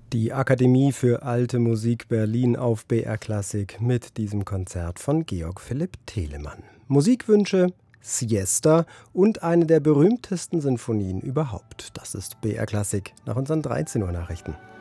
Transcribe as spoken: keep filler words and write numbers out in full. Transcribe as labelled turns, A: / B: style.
A: Die Akademie für Alte Musik Berlin auf B R Klassik mit diesem Konzert von Georg Philipp Telemann. Musikwünsche, Siesta und eine der berühmtesten Sinfonien überhaupt. Das ist B R Klassik nach unseren dreizehn Uhr Nachrichten.